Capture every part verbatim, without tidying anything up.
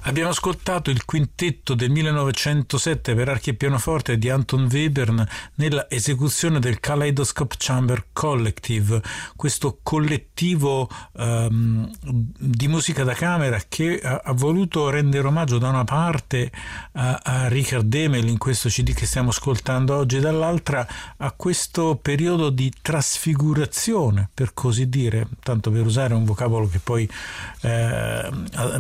Abbiamo ascoltato il quintetto del millenovecentosette per archi e pianoforte di Anton Webern nella esecuzione del Kaleidoscope Chamber Collective, questo collettivo um, di musica da camera che ha, ha voluto rendere omaggio da una parte a, a Richard Demel in questo C D che stiamo ascoltando oggi, dall'altra a questo periodo di trasfigurazione, per così dire, tanto per usare un vocabolo che poi eh,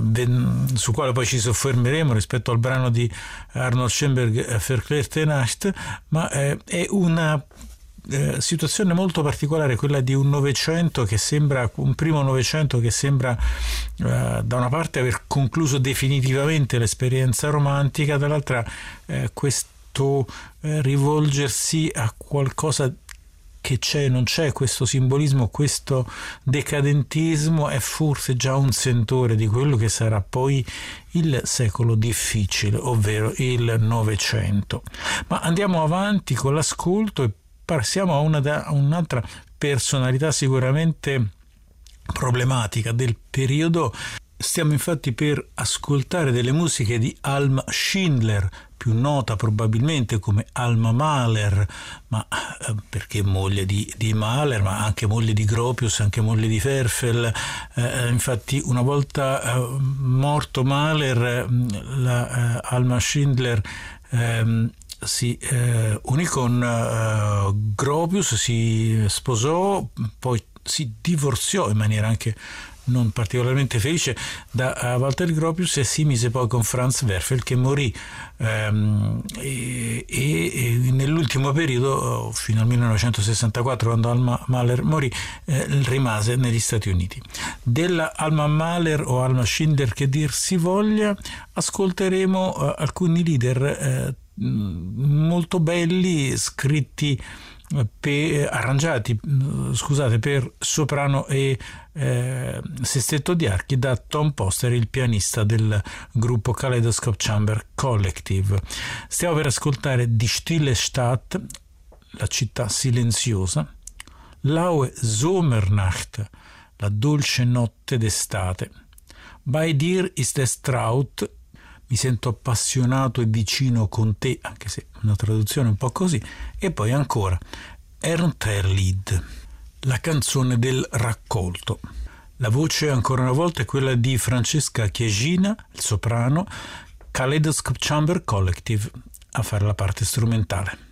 su quale poi ci soffermeremo rispetto al brano di Arnold Schoenberg Verklärte Nacht, ma eh, è una eh, situazione molto particolare, quella di un Novecento che sembra, un primo Novecento che sembra eh, da una parte aver concluso definitivamente l'esperienza romantica, dall'altra eh, questo eh, rivolgersi a qualcosa che c'è, non c'è, questo simbolismo, questo decadentismo è forse già un sentore di quello che sarà poi il secolo difficile, ovvero il Novecento. Ma andiamo avanti con l'ascolto e passiamo a, una, a un'altra personalità sicuramente problematica del periodo. Stiamo infatti per ascoltare delle musiche di Alma Schindler, più nota probabilmente come Alma Mahler, ma eh, perché moglie di, di Mahler, ma anche moglie di Gropius, anche moglie di Werfel. Eh, infatti una volta eh, morto Mahler, la eh, Alma Schindler eh, si eh, unì con eh, Gropius, si sposò, poi si divorziò in maniera anche non particolarmente felice da uh, Walter Gropius e si mise poi con Franz Werfel, che morì um, e, e, e nell'ultimo periodo, fino al millenovecentosessantaquattro, quando Alma Mahler morì, eh, rimase negli Stati Uniti. Della Alma Mahler o Alma Schindler che dir si voglia, ascolteremo uh, alcuni leader uh, molto belli, scritti Per, arrangiati scusate per soprano e eh, sestetto di archi da Tom Poster, il pianista del gruppo Kaleidoscope Chamber Collective. Stiamo per ascoltare Die Stille Stadt, la città silenziosa, Laue Sommernacht, la dolce notte d'estate, Bei dir ist es traut, mi sento appassionato e vicino con te, anche se una traduzione un po' così, e poi ancora Ernteerlied, la canzone del raccolto. La voce ancora una volta è quella di Francesca Chiesina, il soprano, Kaleidoscope Chamber Collective, a fare la parte strumentale.